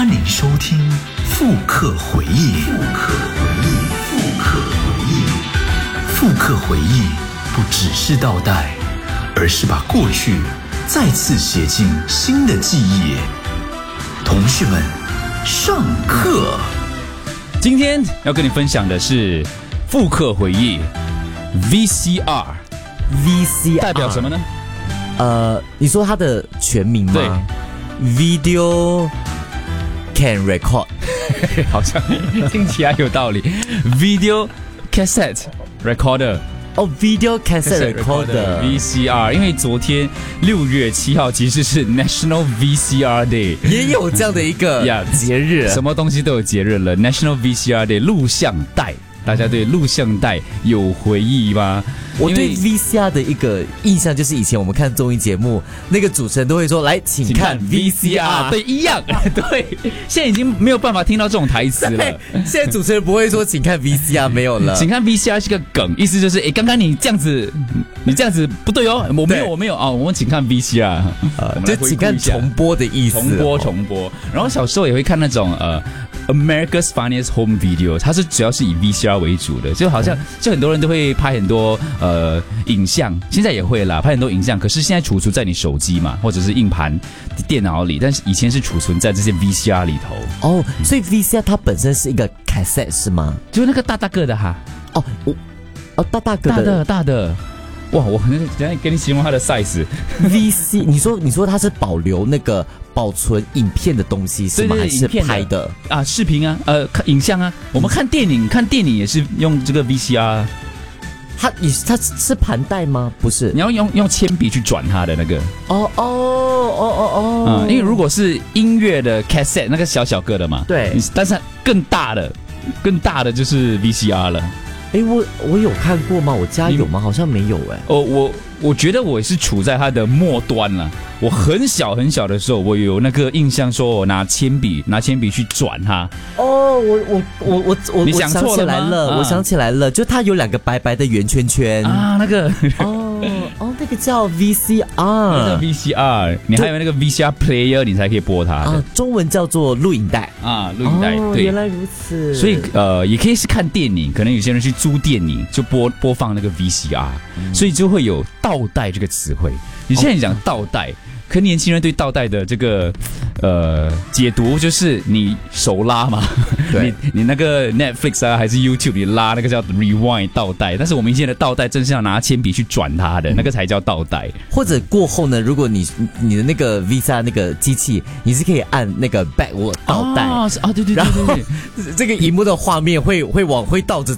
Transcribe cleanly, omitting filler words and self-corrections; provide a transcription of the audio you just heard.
迎收听复刻回忆。复刻回忆不只是倒带，而是把过去再次写进新的记忆。同学们，上课。 今天要跟你分享的是复刻回忆 VCR 代表什么呢？ 你说它的全名吗？ 对 ，Video Can Record 好像听起来有道理。Video Cassette Recorder Video Cassette Recorder VCR， 因为昨天6月7号其实是 National VCR Day， 也有这样的一个节日， 什么东西都有节日了。National VCR Day 录像带，大家对录像带有回忆吗？ 我对 VCR 的一个印象就是以前我们看综艺节目，那个主持人都会说：“来，请看 VCR。” 对，一样，对。现在已经没有办法听到这种台词了。 现在主持人不会说“请看 VCR”， 没有了。 请看 VCR 是个梗，意思就是，刚刚你这样子不对哦，我没有啊，我们请看 VCR， 就请看重播的意思。 重播。然后小时候也会看那种America's Funniest Home Video， 它是主要是以 VCR 为主的，就好像就很多人都会拍很多影像，现在也会啦，拍很多影像，可是现在储存在你手机嘛，或者是硬盘电脑里，但是以前是储存在这些 VCR 里头。 所以 VCR 它本身是一个 cassette 是吗？ 就那个大个的哈。 大个的大的。哇，我很想跟你形容它的 size。 VC， 你说它是保存影片的东西是吗？还是拍的啊？视频啊，影像啊。我们看电影也是用这个 VCR。 它是盘带吗？不是， 你要用铅笔去转它的那个。因为如果是音乐的 cassette 那个小个的嘛， 对， 但是更大的就是 VCR 了。 我有看过吗？我家有吗？好像没有我觉得我是处在它的末端了。我很小的时候，我有那个印象，说我拿铅笔去转它。 我想起来了，我想起来了，就它有2个白白的圆圈圈啊，那个那个叫 VCR， 那叫 VCR， 你还有那个 VCR player， 你才可以播它的中文叫做录影带啊，录影带。对， 原来如此。 所以也可以是看电影，可能有些人去租电影就播放那个 VCR，所以就会有倒带这个词汇。你现在讲倒带，可年轻人对倒带的这个解读就是你手拉嘛，你那个 Netflix 啊还是 YouTube 你拉那个叫 rewind 倒带，但是我们以前的倒带正是要拿铅笔去转它的，那个才叫倒带。 或者过后呢，如果你的那个 VCR 那个机器，你是可以按那个 backward 倒带对， 然后这个荧幕的画面会倒着